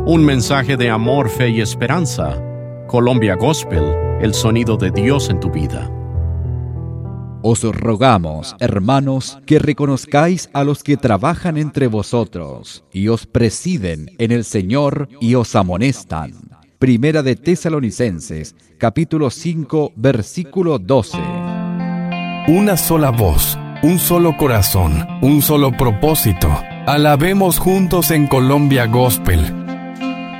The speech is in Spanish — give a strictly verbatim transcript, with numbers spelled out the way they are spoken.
Un mensaje de amor, fe y esperanza. Colombia Gospel, el sonido de Dios en tu vida. Os rogamos, hermanos, que reconozcáis a los que trabajan entre vosotros y os presiden en el Señor y os amonestan. Primera de Tesalonicenses, capítulo cinco, versículo doce. Una sola voz, un solo corazón, un solo propósito. Alabemos juntos en Colombia Gospel.